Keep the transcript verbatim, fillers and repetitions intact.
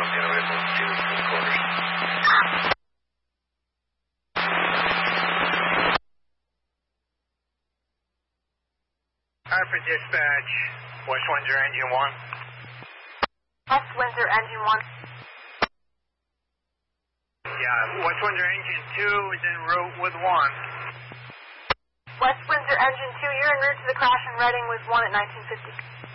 Zero Echo two, three quarters. Hartford Dispatch, West Windsor Engine one. West Windsor Engine one. Yeah, West Windsor Engine two is en route with one. West Windsor Engine two, you're en route to the crash in Reading with one at nineteen fifty.